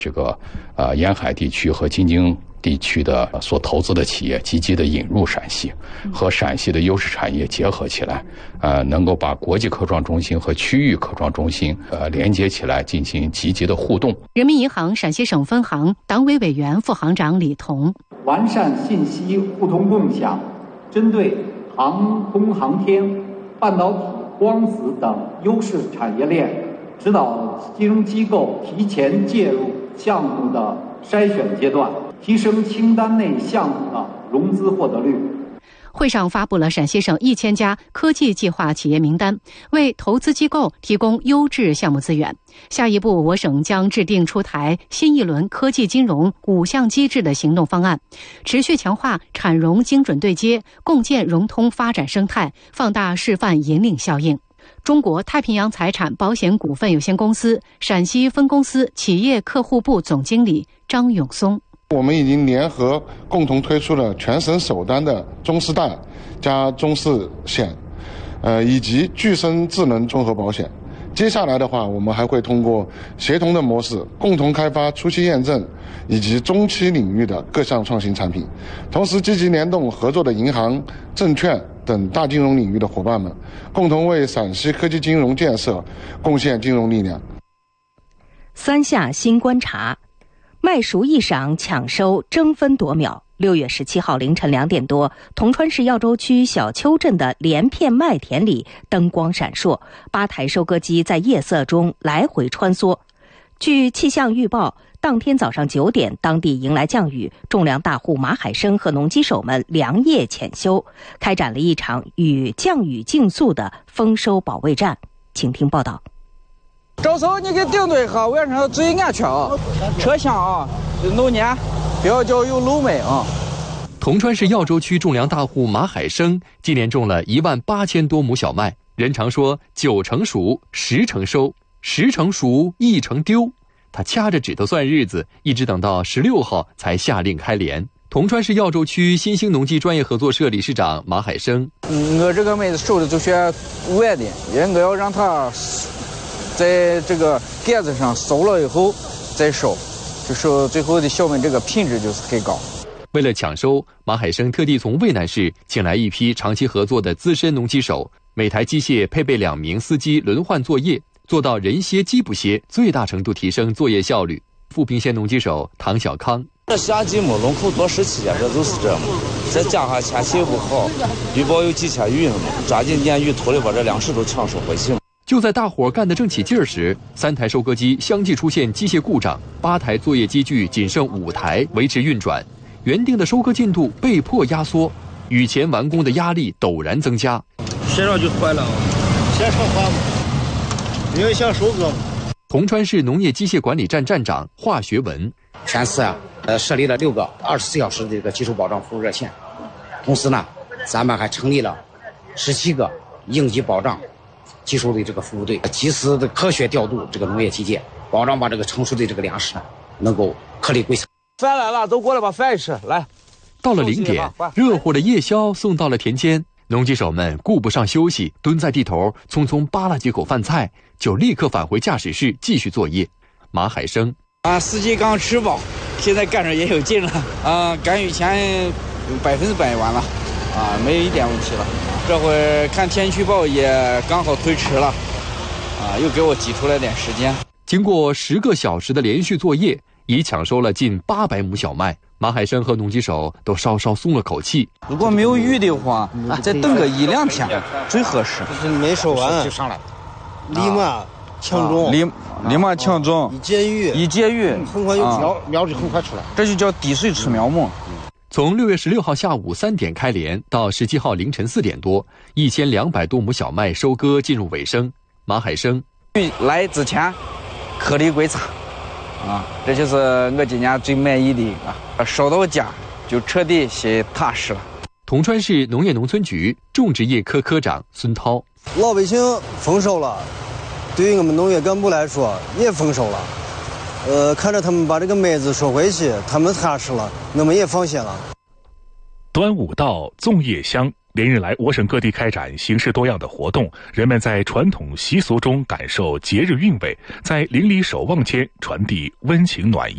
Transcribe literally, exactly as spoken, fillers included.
这个呃沿海地区和京津地区的所投资的企业积极的引入陕西，和陕西的优势产业结合起来，呃，能够把国际科创中心和区域科创中心呃连接起来，进行积极的互动。 人民银行陕西省分行党委委员、副行长李彤， 完善信息互通共享，针对航空航天、半导体、光子等优势产业链，指导金融机构提前介入项目的筛选阶段，提升清单内项目的融资获得率。 会上发布了陕西省一千家科技计划企业名单，为投资机构提供优质项目资源。下一步，我省将制定出台新一轮科技金融五项机制的行动方案，持续强化产融精准对接，共建融通发展生态，放大示范引领效应。中国太平洋财产保险股份有限公司陕西分公司企业客户部总经理张永松。 我们已经联合共同推出了全省首单的中市贷加中市险，呃，以及具身智能综合保险。接下来的话，我们还会通过协同的模式，共同开发初期验证以及中期领域的各项创新产品，同时积极联动合作的银行、证券等大金融领域的伙伴们，共同为陕西科技金融建设贡献金融力量。 三下新观察，麦熟一晌抢收争分夺秒。六月十七号凌晨两点多，铜川市耀州区小丘镇的连片麦田里灯光闪烁，八台收割机在夜色中来回穿梭。据气象预报，当天早上九点，当地迎来降雨，种粮大户马海生和农机手们粮业潜修，开展了一场与降雨竞速的丰收保卫战。请听报道。 招手，你给顶对好，晚上注意安全啊！车厢啊，漏年，不要叫有漏煤啊！ 铜川市耀州区种粮大户马海生今年种了一万八千多亩小麦。人常说九成熟，十成收，十成熟，一成丢。他掐着指头算日子，一直等到十六号才下令开镰。铜川市耀州区新兴农机专业合作社理事长马海生：“ 我这个麦子收的就选晚的，因为我要让它在这个杆子上熟了以后再收，就收最后的小麦这个品质就是很高。” 为了抢收，马海生特地从渭南市请来一批长期合作的资深农机手，每台机械配备两名司机轮换作业，做到人歇机不歇，最大程度提升作业效率。富平县农机手唐小康：“ 这夏季嘛，龙口多湿气呀，这就是这嘛。再加上天气不好，预报有几天雨了嘛，抓紧点雨脱的把这粮食都抢收回去。” 就在大伙干得正起劲儿时，三台收割机相继出现机械故障，八台作业机具仅剩五台维持运转，原定的收割进度被迫压缩，雨前完工的压力陡然增加。 线上就坏了，线上坏了，因为想收割。 铜川市农业机械管理站站长华学文：“ 全市啊，呃，设立了六个二十四小时的这个技术保障服务热线，同时呢，咱们还成立了十七个应急保障技术的这个服务队，及时的科学调度这个农业机械，保障把这个成熟的这个粮食呢能够颗粒归场。” 饭来了，都过来把饭吃。来， 到了零点，热乎的夜宵送到了田间，农机手们顾不上休息，蹲在地头匆匆扒拉几口饭菜，就立刻返回驾驶室继续作业。马海生：“ 啊，司机刚吃饱，现在干着也有劲了啊，赶雨前百分之百完了啊，没有一点问题了。这会看天气预报也刚好推迟了啊，又给我挤出来点时间。” 经过十个小时的连续作业，已抢收了近八百亩小麦。马海生和农机手都稍稍松了口气。 如果没有雨的话，再等个一两天最合适。 就是没收完就上来，立马抢种， 立立马抢种， 一接雨， 一接雨， 很快有苗苗就很快出来， 这就叫滴水吃苗嘛。 从六月十六号下午三点开镰到十七号凌晨四点多，一千两百多亩小麦收割进入尾声。马海生：“ 来之前，颗粒归场。啊，这就是我今年最满意的啊！收到家就彻底心踏实了。” 铜川市农业农村局种植业科科长孙涛：“ 老百姓丰收了，对于我们农业干部来说也丰收了。呃，看着他们把这个麦子收回去，他们踏实了，我们也放心了。” 端午到，粽叶香。连日来，我省各地开展形式多样的活动，人们在传统习俗中感受节日韵味，在邻里守望间传递温情暖意。